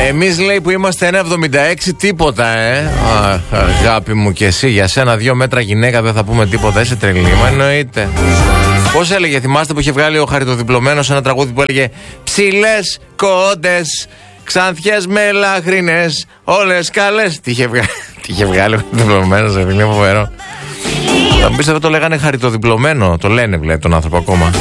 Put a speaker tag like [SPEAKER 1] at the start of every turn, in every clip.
[SPEAKER 1] Εμείς λέει που είμαστε 1,76 τίποτα, αγάπη μου και εσύ. Για σένα 2 μέτρα γυναίκα δεν θα πούμε τίποτα. Είσαι τρελή, μα εννοείται. Πώς έλεγε, θυμάστε που είχε βγάλει ο Χαριτοδιπλωμένος ένα τραγούδι που έλεγε ψηλές κόντες, ξανθιές μελαχρινές, όλες καλές. Τι είχε βγάλει ο Χαριτοδιπλωμένος, είναι φοβερό. Θα μου πεις, εδώ το λέγανε Χαριτοδιπλωμένο. Το λένε, βλέπει τον άνθρωπο ακόμα.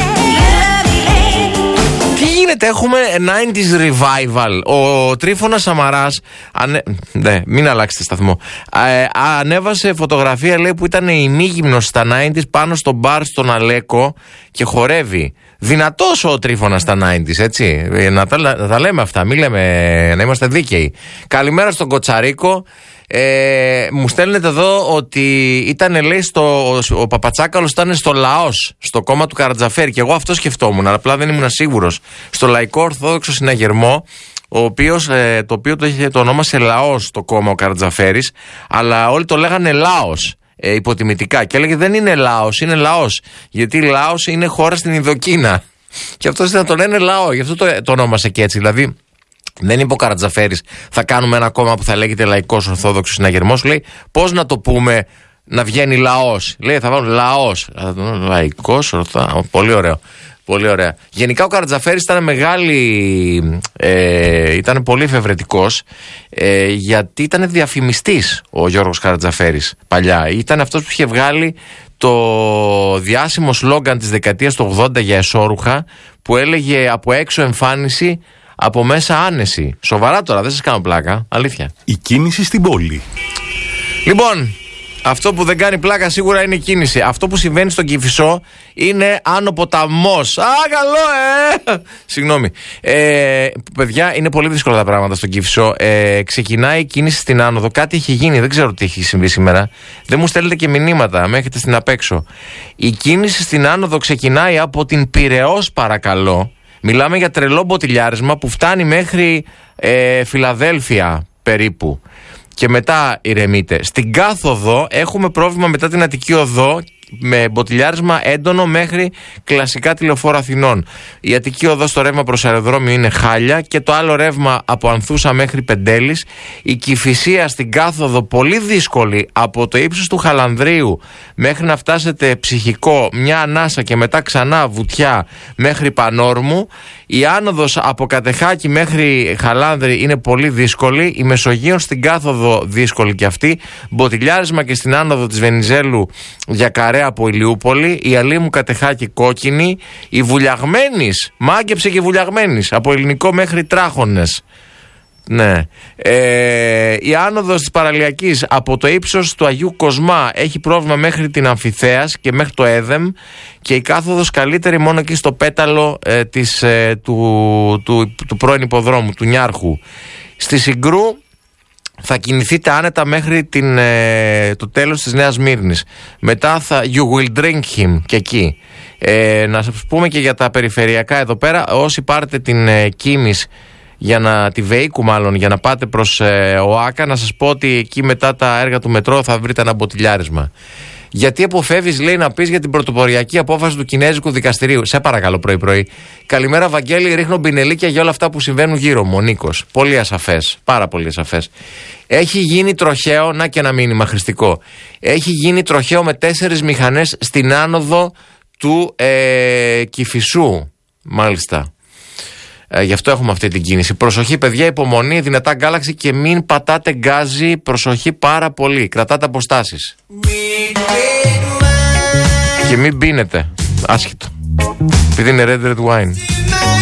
[SPEAKER 1] Τι γίνεται, έχουμε 90s revival. Ο Τρίφωνας Σαμαράς, ναι, μην αλλάξετε σταθμό, ανέβασε φωτογραφία, λέει, που ήταν ημίγυμνος στα 90s πάνω στο μπαρ στον Αλέκο και χορεύει. Δυνατός ο Τρίφωνας στα 90s, έτσι. Να τα λέμε αυτά, μην λέμε, να είμαστε δίκαιοι. Καλημέρα στον Κοτσαρίκο. Μου στέλνετε εδώ ότι ήταν, λέει, ο Παπατσάκαλος ήταν στο Λαός, στο κόμμα του Καρατζαφέρη, και εγώ αυτό σκεφτόμουν, αλλά απλά δεν ήμουν σίγουρος. Στο Λαϊκό Ορθόδοξο Συναγερμό, το οποίο το ονόμασε Λαός το κόμμα ο Καρατζαφέρης, αλλά όλοι το λέγανε Λάος υποτιμητικά, και έλεγε δεν είναι Λάος, είναι Λαός, γιατί Λάος είναι χώρα στην Ινδοκίνα, και αυτός να το λένε Λαό, γι' αυτό το ονόμασε και έτσι. Δηλαδή δεν είπε ο Καρατζαφέρης θα κάνουμε ένα κόμμα που θα λέγεται Λαϊκός Ορθόδοξος Συναγερμός. Λέει πώς να το πούμε να βγαίνει Λαός. Λέει θα βάλουμε Λαός. Λαϊκός Ορθόδοξος. Πολύ ωραίο. Πολύ ωραία. Γενικά ο Καρατζαφέρης ήταν πολύ εφευρετικός, γιατί ήταν διαφημιστής ο Γιώργος Καρατζαφέρης παλιά. Ήταν αυτός που είχε βγάλει το διάσημο σλόγγαν της δεκαετίας του 80 για εσώρουχα, που έλεγε από έξω εμφάνιση, από μέσα άνεση. Σοβαρά τώρα, δεν σας κάνω πλάκα. Αλήθεια.
[SPEAKER 2] Η κίνηση στην πόλη.
[SPEAKER 1] Λοιπόν, αυτό που δεν κάνει πλάκα σίγουρα είναι η κίνηση. Αυτό που συμβαίνει στον Κηφισό είναι άνω ποταμός. Καλό, Συγγνώμη. Παιδιά, είναι πολύ δύσκολα τα πράγματα στον Κηφισό. Ξεκινάει η κίνηση στην άνοδο. Κάτι έχει γίνει, δεν ξέρω τι έχει συμβεί σήμερα. Δεν μου στέλνετε και μηνύματα, με έχετε στην απέξω. Η κίνηση στην άνοδο ξεκινάει από την Πειραιώς, παρακαλώ. Μιλάμε για τρελό μποτιλιάρισμα που φτάνει μέχρι Φιλαδέλφια περίπου. Και μετά ηρεμείτε. Στην κάθοδο έχουμε πρόβλημα μετά την Αττική Οδό, με μποτιλιάρισμα έντονο μέχρι κλασικά τη Λεωφόρο Αθηνών. Η Αττική Οδό στο ρεύμα προς αεροδρόμιο είναι χάλια, και το άλλο ρεύμα από Ανθούσα μέχρι Πεντέλης. Η Κηφισία στην κάθοδο πολύ δύσκολη από το ύψος του Χαλανδρίου μέχρι να φτάσετε Ψυχικό, μια ανάσα και μετά ξανά βουτιά μέχρι Πανόρμου. Η άνοδος από Κατεχάκη μέχρι Χαλάνδρη είναι πολύ δύσκολη. Η Μεσογείων στην κάθοδο δύσκολη και αυτή. Μποτιλιάρισμα και στην άνοδο της Βενιζέλου για Καρέα από Ηλιούπολη. Η Αλήμου Κατεχάκη κόκκινη. Η Βουλιαγμένης, μάγκεψε και Βουλιαγμένης από Ελληνικό μέχρι Τράχονες. Ναι. Η άνοδος της Παραλιακής από το ύψος του Αγίου Κοσμά έχει πρόβλημα μέχρι την Αμφιθέας και μέχρι το Έδεμ, και η κάθοδος καλύτερη μόνο εκεί στο πέταλο του πρώην υποδρόμου, του Νιάρχου. Στη Συγκρού θα κινηθείτε άνετα μέχρι το τέλος της Νέας Μύρνης. Μετά you will drink him και εκεί. Να σας πούμε και για τα περιφερειακά εδώ πέρα, όσοι πάρετε την Κίμης τη Βεϊκού μάλλον, για να πάτε προς ΟΑΚΑ, να σας πω ότι εκεί μετά τα έργα του μετρό θα βρείτε ένα μποτιλιάρισμα. Γιατί αποφεύγεις, λέει, να πεις για την πρωτοποριακή απόφαση του Κινέζικου δικαστηρίου? Σε παρακαλώ, πρωί-πρωί. Καλημέρα, Βαγγέλη. Ρίχνω μπινελίκια για όλα αυτά που συμβαίνουν γύρω μου. Ο Νίκος. Πολύ ασαφές. Πάρα πολύ ασαφές. Έχει γίνει τροχαίο, να και ένα μήνυμα χρηστικό. Έχει γίνει τροχαίο με 4 μηχανές στην άνοδο του Κηφισού. Μάλιστα. Γι' αυτό έχουμε αυτή την κίνηση. Προσοχή, παιδιά, υπομονή, δυνατά γκάλαξη και μην πατάτε γκάζι. Προσοχή πάρα πολύ. Κρατάτε αποστάσεις. Και μην πίνετε. Άσχετο. Επειδή είναι red wine.